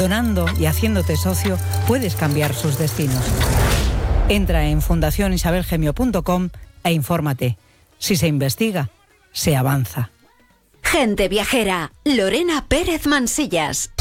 Donando y haciéndote socio puedes cambiar sus destinos. Entra en fundacionisabelgemio.com e infórmate. Si se investiga, se avanza. Gente Viajera, Lorena Pérez Mansillas.